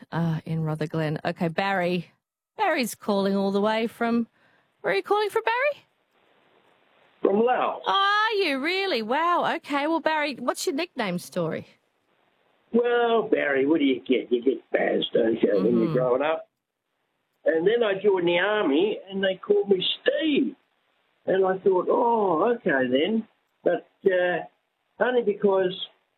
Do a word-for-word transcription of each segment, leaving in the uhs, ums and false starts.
uh, in Rutherglen. Okay, Barry. Barry's calling all the way from... Where are you calling from, Barry? From Laos. Oh, are you really? Wow. Okay. Well, Barry, what's your nickname story? Well, Barry, what do you get? You get Baz, don't you, mm-hmm. when you're growing up? And then I joined the army, and they called me Steve. And I thought, oh, okay then. But uh, only because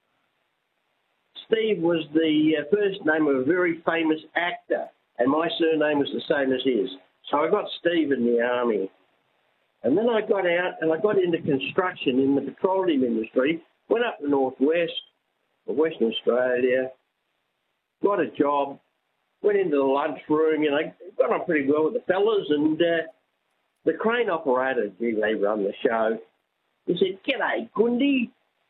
Steve was the uh, first name of a very famous actor, and my surname was the same as his. So I got Steve in the army. And then I got out and I got into construction in the petroleum industry, went up the northwest, Western Australia, got a job, went into the lunchroom, you know, got on pretty well with the fellas, and uh, the crane operator, gee, they run the show, he said, "G'day, Gundi."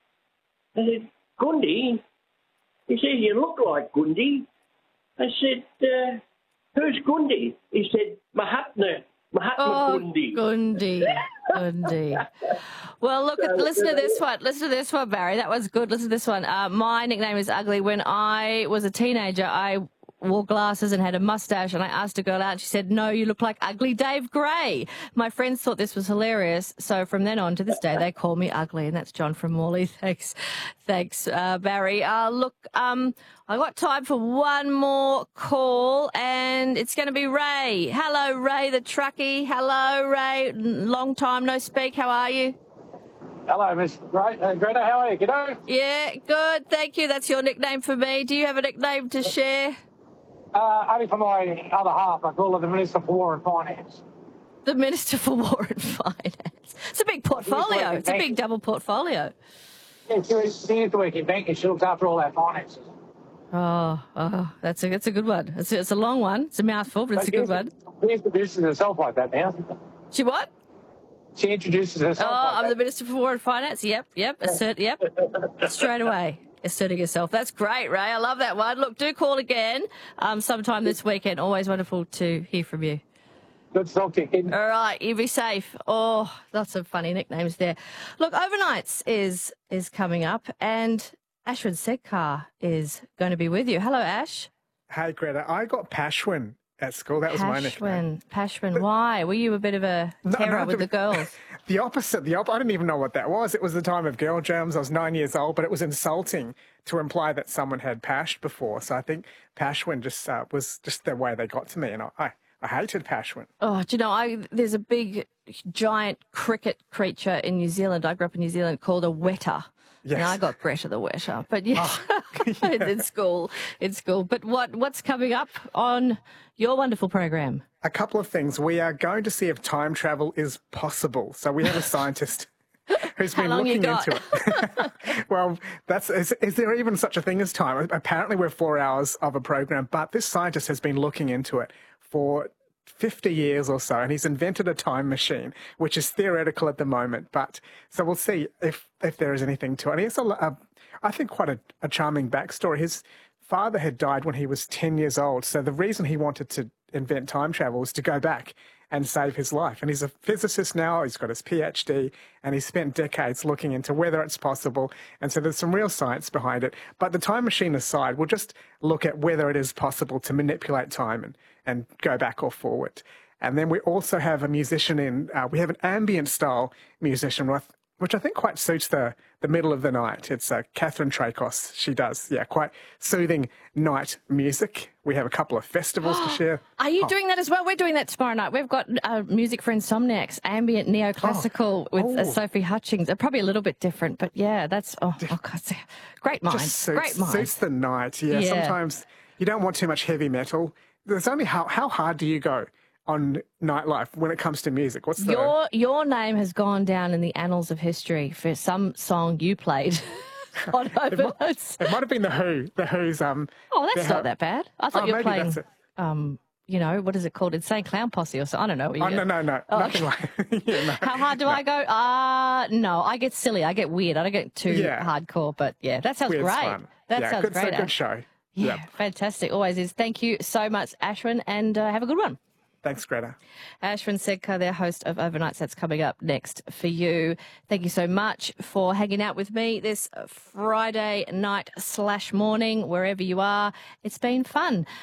I said, "Gundi?" He said, "You look like Gundi." I said, uh, "Who's Gundi?" He said, "Mahatma. Mahatma oh, Gundi." Gundi. Gundi. Well, look, So, listen to uh, this one. Listen to this one, Barry. That was good. Listen to this one. Uh, my nickname is Ugly. When I was a teenager, I wore glasses and had a mustache, and I asked a girl out, and she said, "No, you look like Ugly Dave Gray." My friends thought this was hilarious, so from then on to this day, they call me Ugly, and that's John from Morley. Thanks. Thanks, uh, Barry. Uh, look, um, I got time for one more call, and it's going to be Ray. Hello, Ray the truckie. Hello, Ray. Long time no speak. How are you? Hello, Miss Gre- uh, Greta. How are you? G'day. Yeah, good. Thank you. That's your nickname for me. Do you have a nickname to share? Uh, only for my other half. I call her the Minister for War and Finance. The Minister for War and Finance. It's a big portfolio. It's a big double portfolio. Yeah, she used to work in banking. She looks after all our finances. Oh, oh, that's a that's a good one. It's a, it's a long one. It's a mouthful, but it's a good one. She introduces herself like that now. She what? She introduces herself Oh, like I'm that. the Minister for War and Finance. Yep, yep, assert, yep. Straight away. Asserting yourself. That's great, Ray. I love that one. Look, do call again um, sometime this weekend. Always wonderful to hear from you. Good to talk to you, kid. All right, you be safe. Oh, lots of funny nicknames there. Look, Overnights is is coming up, and Ashwin Sedkar is going to be with you. Hello, Ash. Hey, Greta. I got Pashwin at school. That was my nickname. Pashwin. Pashwin. Why? Were you a bit of a terror no, no, with the, the girls? The opposite. The op- I didn't even know what that was. It was the time of girl jams. I was nine years old, but it was insulting to imply that someone had pashed before. So I think Pashwin just uh, was just the way they got to me, and I, I, I hated Pashwin. Oh, do you know, I, there's a big, giant cricket creature in New Zealand. I grew up in New Zealand called a wetter. Yes. And I got Greta the wetter, but yes, oh, yeah. in school, in school. But what what's coming up on your wonderful program? A couple of things. We are going to see if time travel is possible. So we have a scientist who's been looking into it. Well, that's is, is there even such a thing as time? Apparently we're four hours of a program, but this scientist has been looking into it for fifty years or so, and he's invented a time machine, which is theoretical at the moment. But so we'll see if if there is anything to it. And he has a, a I think quite a, a charming backstory. His father had died when he was ten years old, so the reason he wanted to invent time travel was to go back and save his life. And he's a physicist now. He's got his PhD, and he's spent decades looking into whether it's possible. And so there's some real science behind it. But the time machine aside, we'll just look at whether it is possible to manipulate time and, and go back or forward. And then we also have a musician in, uh, we have an ambient style musician with, which I think quite suits the, the middle of the night. It's uh, Catherine Trakos. She does, yeah, quite soothing night music. We have a couple of festivals to share. Are you oh. doing that as well? We're doing that tomorrow night. We've got uh, music for insomniacs, ambient neoclassical oh. with oh. uh, Sophie Hutchings. They're probably a little bit different, but yeah, that's, oh, oh God, great mind. Just suits, great mind. suits the night, yeah, yeah. Sometimes you don't want too much heavy metal. There's only, how, how hard do you go on nightlife when it comes to music? What's the... Your, your name has gone down in the annals of history for some song you played. on it, might, it might have been the Who. The Who's. Um, oh, that's not that bad. I thought oh, you were playing. That's um, you know, what is it called? Insane Clown Posse or something. I don't know. Oh, no, no, no. Oh, Nothing okay. like yeah, no, How hard do no. I go? Uh, no, I get silly. I get weird. I don't get too yeah. hardcore, but yeah, that sounds Weird's great. Fun. That yeah, sounds good, great. It's a good show. Yeah, yep. Fantastic. Always is. Thank you so much, Ashwin, and uh, have a good one. Thanks, Greta. Ashwin Sedkar, their host of Overnights, that's coming up next for you. Thank you so much for hanging out with me this Friday night slash morning, wherever you are. It's been fun.